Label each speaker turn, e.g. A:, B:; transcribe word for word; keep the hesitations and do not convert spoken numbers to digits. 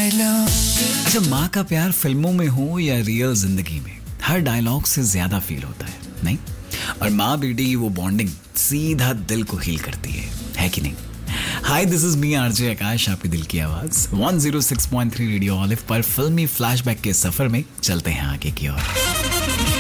A: अच्छा, माँ का प्यार फिल्मों में हो या रियल जिंदगी में, हर डायलॉग से ज्यादा फील होता है, नहीं? और माँ बेटी की वो बॉन्डिंग सीधा दिल को हील करती है, है कि नहीं? हाय, दिस इज मी आरजे आकाश, आपके दिल की आवाज one zero six point three radio olive पर फिल्मी फ्लैशबैक के सफर में चलते हैं आगे की ओर।